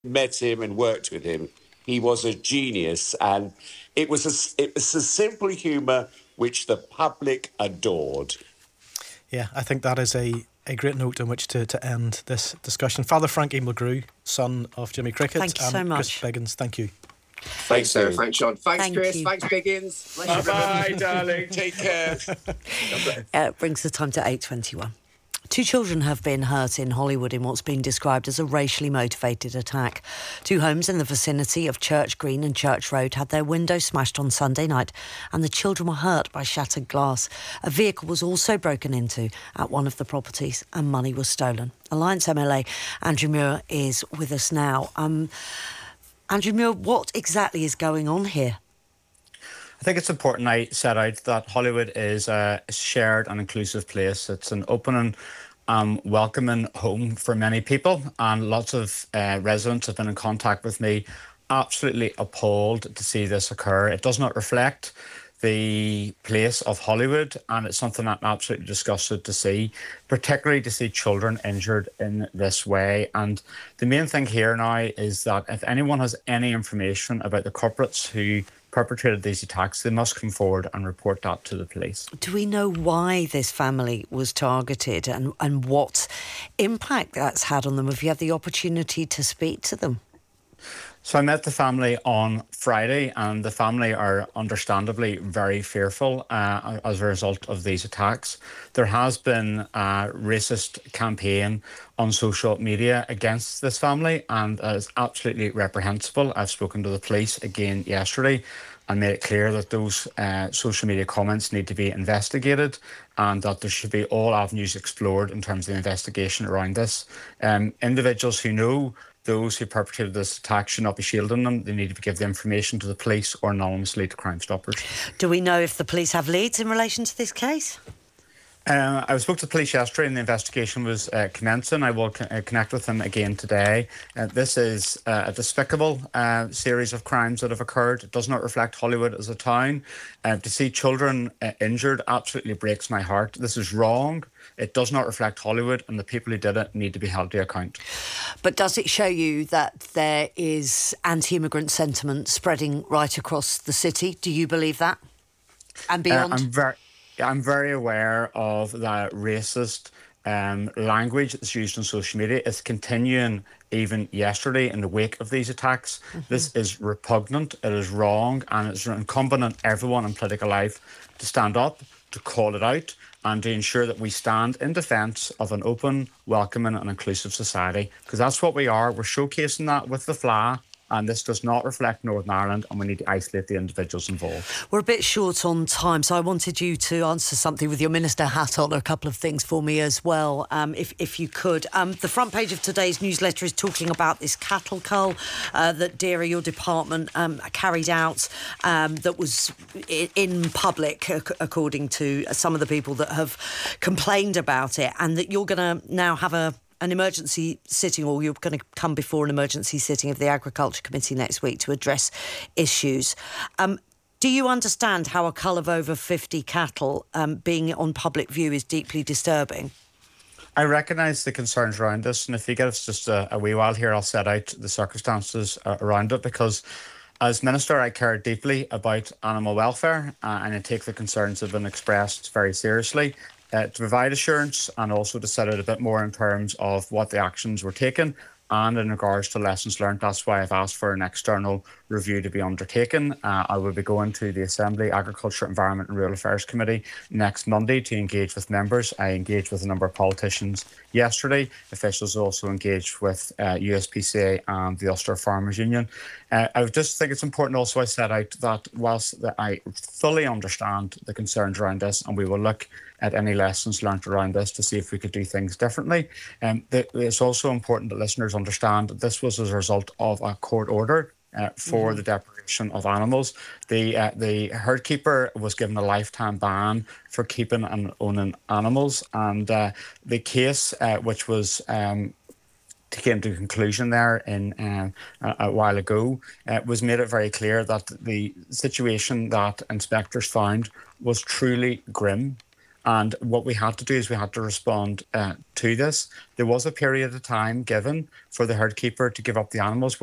met him and worked with him, he was a genius, and it was a simple humour which the public adored. Yeah, I think that is a great note on which to end this discussion. Father Frankie McGrew, son of Jimmy Cricket. Thank you so much. Chris Biggins, thank you. Thanks, Sarah. Thanks, Sean. Thanks, Chris. You. Thanks, Biggins. Bye-bye, darling. Take care. It brings the time to 8:21. 2 children have been hurt in Hollywood in what's being described as a racially motivated attack. 2 homes in the vicinity of Church Green and Church Road had their windows smashed on Sunday night, and the children were hurt by shattered glass. A vehicle was also broken into at one of the properties and money was stolen. Alliance MLA Andrew Muir is with us now. Andrew Muir, what exactly is going on here? I think it's important I set out that Hollywood is a shared and inclusive place. It's an open and welcoming home for many people, and lots of residents have been in contact with me, absolutely appalled to see this occur. It does not reflect the place of Hollywood, and it's something I'm absolutely disgusted to see, particularly to see children injured in this way. And the main thing here now is that if anyone has any information about the culprits who perpetrated these attacks, they must come forward and report that to the police. Do we know why this family was targeted and what impact that's had on them? Have you had the opportunity to speak to them? So I met the family on Friday, and the family are understandably very fearful as a result of these attacks. There has been a racist campaign on social media against this family, and it is absolutely reprehensible. I've spoken to the police again yesterday and made it clear that those social media comments need to be investigated, and that there should be all avenues explored in terms of the investigation around this. Individuals who know those who perpetrated this attack should not be shielding them. They need to give the information to the police or anonymously to Crime Stoppers. Do we know if the police have leads in relation to this case? I spoke to the police yesterday and the investigation was commencing. I will connect with them again today. This is a despicable series of crimes that have occurred. It does not reflect Hollywood as a town. To see children injured absolutely breaks my heart. This is wrong. It does not reflect Hollywood, and the people who did it need to be held to account. But does it show you that there is anti-immigrant sentiment spreading right across the city? Do you believe that? And beyond? I'm very aware of the racist language that's used on social media. It's continuing even yesterday in the wake of these attacks. Mm-hmm. This is repugnant, it is wrong, and it's incumbent on everyone in political life to stand up, to call it out, and to ensure that we stand in defence of an open, welcoming and inclusive society, because that's what we are. We're showcasing that with the flag, and this does not reflect Northern Ireland, and we need to isolate the individuals involved. We're a bit short on time, so I wanted you to answer something with your minister hat on, a couple of things for me as well, if you could. The front page of today's newsletter is talking about this cattle cull that DERA, your department, carried out, that was in public, according to some of the people that have complained about it, and that you're going to now have an emergency sitting, or you're going to come before an emergency sitting of the Agriculture Committee next week to address issues. Do you understand how a cull of over 50 cattle being on public view is deeply disturbing? I recognise the concerns around this, and if you give us just a wee while here, I'll set out the circumstances around it, because as Minister, I care deeply about animal welfare, and I take the concerns that have been expressed very seriously. To provide assurance, and also to set out a bit more in terms of what the actions were taken and in regards to lessons learned. That's why I've asked for an external review to be undertaken. I will be going to the Assembly Agriculture, Environment and Rural Affairs Committee next Monday to engage with members. I engaged with a number of politicians yesterday. Officials also engaged with USPCA and the Ulster Farmers Union. I just think it's important also I set out that whilst I fully understand the concerns around this, and we will look at any lessons learnt around this to see if we could do things differently. It's also important that listeners understand that this was as a result of a court order for the deprivation of animals. The herd keeper was given a lifetime ban for keeping and owning animals, and the case which was came to a conclusion there in a while ago, was made it very clear that the situation that inspectors found was truly grim. And what we had to do is we had to respond to this. There was a period of time given for the herd keeper to give up the animals,